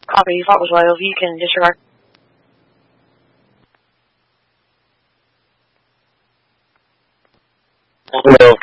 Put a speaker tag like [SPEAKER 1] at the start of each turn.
[SPEAKER 1] Copy, you thought was low. You can disregard.
[SPEAKER 2] Hello.